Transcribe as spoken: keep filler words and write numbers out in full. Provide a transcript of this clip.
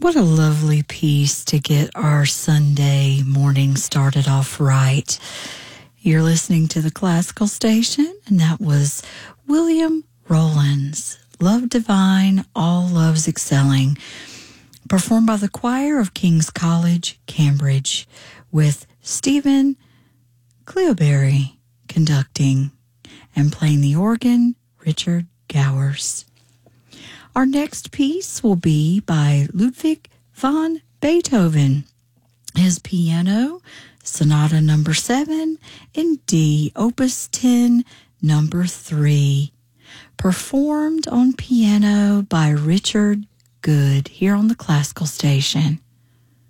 What a lovely piece to get our Sunday morning started off right. You're listening to the Classical Station, and that was William Rollins, Love Divine, All Loves Excelling, performed by the choir of King's College, Cambridge, with Stephen Cleobury conducting, and playing the organ, Richard Gowers. Our next piece will be by Ludwig van Beethoven, his piano Sonata number seven in D, Opus ten, number three, performed on piano by Richard Good here on the Classical Station.